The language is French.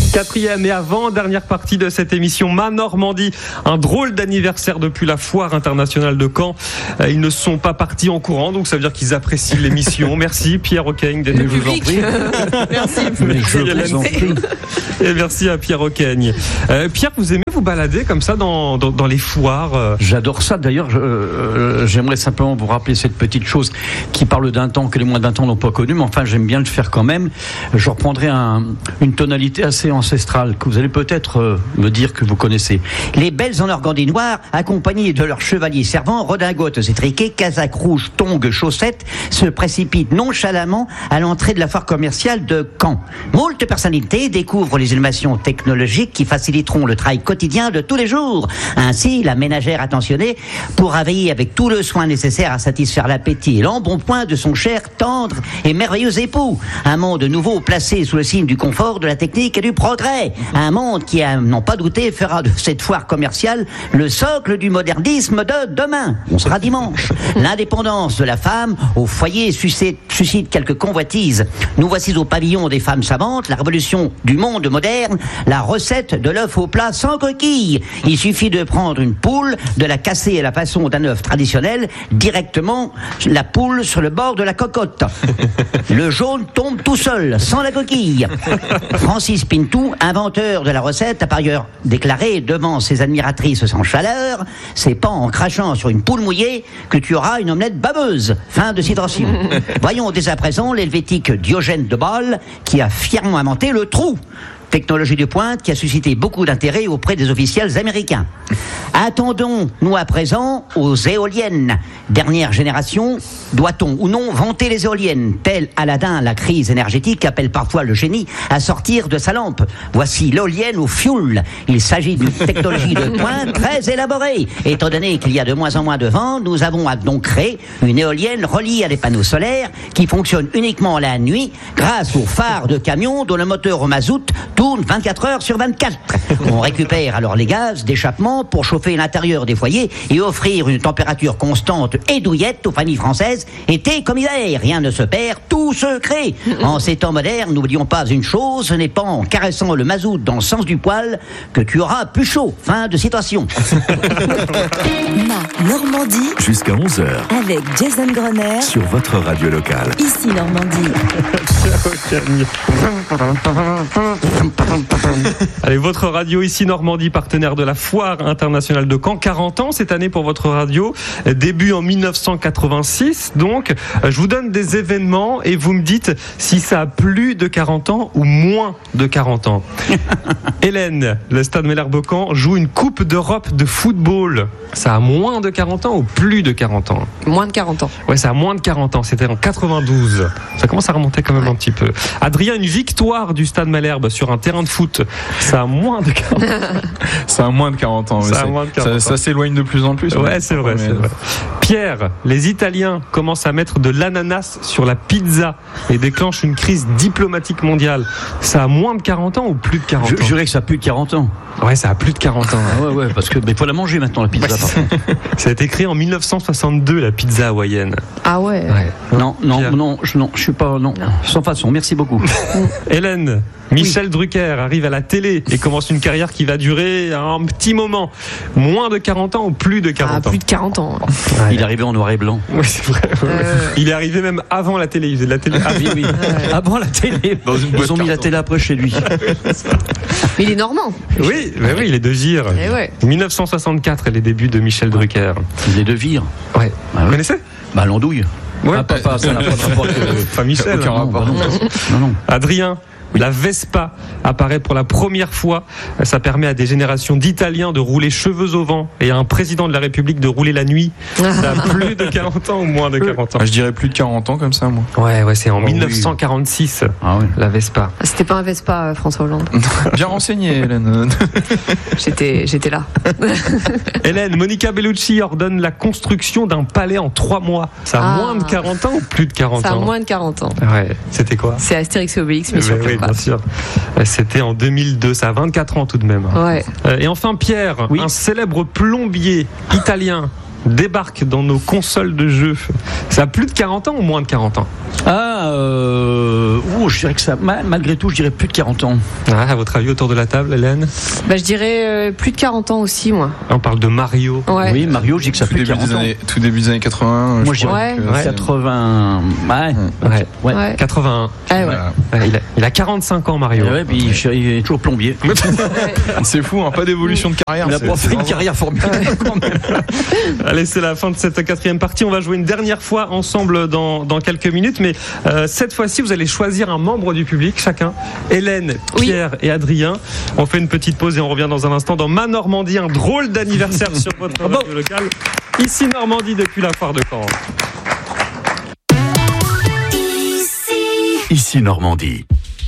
Quatrième et avant-dernière partie de cette émission, Ma Normandie. Un drôle d'anniversaire depuis la foire internationale de Caen. Ils ne sont pas partis en courant, donc ça veut dire qu'ils apprécient l'émission. Merci Pierre Ocagne d'être venu. Merci. Et merci à Pierre Ocagne. Pierre, vous aimez vous balader comme ça dans les foires? J'adore ça. D'ailleurs, j'aimerais simplement vous rappeler cette petite chose qui parle d'un temps que les moins de 20 ans n'ont pas connu, mais enfin j'aime bien le faire quand même. Je reprendrai une tonalité assez ancestrale que vous allez peut-être me dire que vous connaissez. Les belles en organdie noire, accompagnées de leurs chevaliers servants, redingotes étriquées, casaques rouges, tongs, chaussettes, se précipitent nonchalamment à l'entrée de la foire commerciale de Caen. Moult personnalités découvrent les innovations technologiques qui faciliteront le travail quotidien de tous les jours. Ainsi, la ménagère attentionnée pourra veiller avec tout le soin nécessaire à satisfaire l'appétit et l'embonpoint de son cher, tendre et merveilleux époux. Un monde nouveau placé sous le signe du confort, de la technique et du progrès. Un monde qui, à n'en pas douter, fera de cette foire commerciale le socle du modernisme de demain. On sera dimanche. L'indépendance de la femme au foyer suscite quelques convoitises. Nous voici au pavillon des femmes savantes, la révolution du monde moderne, la recette de l'œuf au plat sans coquille. Il suffit de prendre une poule, de la casser à la façon d'un œuf traditionnel, directement la poule sur le bord de la cocotte. Le jaune tombe tout seul, sans la coquille. Francis Pintou, inventeur de la recette, a par ailleurs déclaré devant ses admiratrices sans chaleur: c'est pas en crachant sur une poule mouillée que tu auras une omelette baveuse. Fin de citation. Voyons dès à présent l'helvétique Diogène de Bâle qui a fièrement inventé le trou. Technologie de pointe qui a suscité beaucoup d'intérêt auprès des officiels américains. Attendons-nous à présent aux éoliennes. Dernière génération, doit-on ou non vanter les éoliennes? Tel Aladdin, la crise énergétique appelle parfois le génie à sortir de sa lampe. Voici l'éolienne au fioul. Il s'agit d'une technologie de pointe très élaborée. Étant donné qu'il y a de moins en moins de vent, nous avons donc créé une éolienne reliée à des panneaux solaires qui fonctionne uniquement la nuit grâce aux phares de camions dont le moteur au mazout tourne 24 heures sur 24. On récupère alors les gaz d'échappement pour chauffer l'intérieur des foyers et offrir une température constante et douillette aux familles françaises. Été comme hiver, rien ne se perd, tout se crée. En ces temps modernes, n'oublions pas une chose, ce n'est pas en caressant le mazout dans le sens du poil que tu auras plus chaud. Fin de citation. Ma Normandie. Jusqu'à 11h. Avec Jason Grenier. Sur votre radio locale. Ici Normandie. Allez, votre radio ici Normandie, partenaire de la foire internationale de Caen. 40 ans cette année pour votre radio. Début en 1986. Donc, je vous donne des événements et vous me dites si ça a plus de 40 ans ou moins de 40 ans. Hélène, le Stade Malherbe-Caen joue une Coupe d'Europe de football. Ça a moins de 40 ans ou plus de 40 ans? Moins de 40 ans. Ouais, ça a moins de 40 ans. C'était en 92. Ça commence à remonter quand même un petit peu. Adrien, une victoire du Stade Malherbe sur un terrain de foot. Ça a moins de 40 ans. Ça a moins de 40 ans. Ça s'éloigne de plus en plus. Ouais, c'est vrai. Pierre, les Italiens commencent à mettre de l'ananas sur la pizza et déclenchent une crise diplomatique mondiale. Ça a moins de 40 ans ou plus de 40 ans? Je dirais que ça a plus de 40 ans. Ouais, ça a plus de 40 ans. Ouais, parce que il faut la manger maintenant, la pizza. Ça a été créé en 1962, la pizza hawaïenne. Ah ouais. Non, je suis pas, non. Sans façon, merci beaucoup. Hélène, Michel Drucker arrive à la télé et commence une carrière qui va durer un petit moment. Moins de 40 ans ou plus de 40 ans? Plus de 40 ans. Ouais. Il est arrivé en noir et blanc. Oui, c'est vrai. Il est arrivé même avant la télé. Il faisait de la télé. Ah oui. Avant la télé. Ils ont mis la télé après chez lui. Mais il est normand. Oui, il est de Vire. 1964, les débuts de Michel Drucker. Il est de Vire. Ouais. Vous connaissez? L'andouille. Ouais. Ça n'a pas de rapport avec pas Michel. Non. Adrien. La Vespa apparaît pour la première fois. Ça permet à des générations d'Italiens de rouler cheveux au vent et à un président de la République de rouler la nuit. Ça a plus de 40 ans ou moins de 40 ans? Je dirais plus de 40 ans comme ça, moi. Ouais, c'est en 1946, la Vespa. C'était pas un Vespa, François Hollande. Bien renseigné, Hélène. J'étais là. Hélène, Monica Bellucci ordonne la construction d'un palais en 3 mois. Ça a moins de 40 ans ou plus de 40 ans? Ça a moins de 40 ans. Ouais, c'était quoi? C'est Astérix et Obélix, mais bien sûr. C'était en 2002, ça a 24 ans tout de même. Ouais. Et enfin Pierre, un célèbre plombier italien débarque dans nos consoles de jeux. Ça a plus de 40 ans ou moins de 40 ans? Je dirais que ça, malgré tout, je dirais plus de 40 ans. À votre avis, autour de la table, Hélène? Je dirais plus de 40 ans aussi, moi. On parle de Mario. Ouais. Oui, Mario, je dis que ça fait plus de 40 ans. Tout début des années 80. Moi, je dirais 80. Ouais. 81. Il a 45 ans, Mario. Puis il est toujours plombier. C'est fou, pas d'évolution de carrière. Il a pas fait une carrière formidable. Allez, c'est la fin de cette 4e partie. On va jouer une dernière fois ensemble dans quelques minutes, mais cette fois-ci, vous allez choisir un membre du public, chacun. Hélène, Pierre et Adrien. On fait une petite pause et on revient dans un instant dans Ma Normandie, un drôle d'anniversaire sur votre radio locale. Ici Normandie depuis la foire de Caen. Ici Normandie.